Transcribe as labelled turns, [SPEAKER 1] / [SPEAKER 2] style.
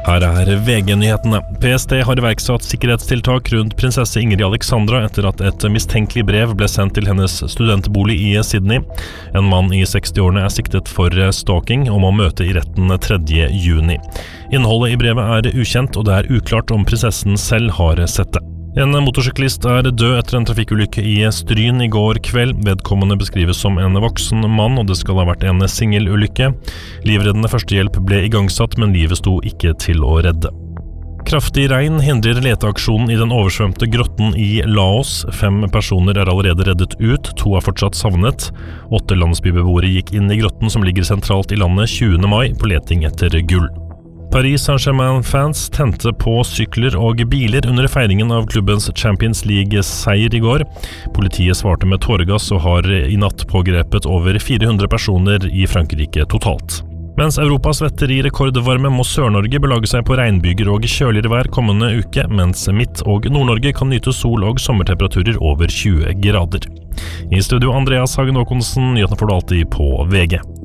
[SPEAKER 1] Her VG-nyhetene. PST har iverksatt sikkerhetstiltak rundt prinsesse Ingrid Alexandra etter at et mistenkelig brev ble sendt til hennes studentbolig i Sydney. En mann i 60-årene siktet for stalking og må møte i retten 3. juni. Innholdet i brevet ukjent, og det uklart om prinsessen selv har sett det. En motorsyklist død etter en trafikkulykke i Stryn i går kveld. Vedkommende beskrives som en voksen mann, og det skal ha vært en singelulykke. Livreddende førstehjelp ble igangsatt, men livet sto ikke til å redde. Kraftig regn hindrer leteaksjonen i den oversvømte grotten i Laos. 5 personer allerede reddet ut, 2 fortsatt savnet. 8 landsbybeboere gikk inn i grotten som ligger sentralt i landet 20. mai på leting etter gull. Paris Saint-Germain-fans tente på sykler og biler under feiringen av klubbens Champions League-seier i går. Politiet svarte med tåregass og har i natt pågrepet over 400 personer i Frankrike totalt. Mens Europa svetter i rekordvarme, må Sør-Norge belage seg på regnbyger og kjøligere vær kommende uke, mens Midt- og Nord-Norge kan nyte sol og sommertemperaturer over 20 grader. I studio Andreas Hagen Håkonsen, nyhetene får du alltid på VG.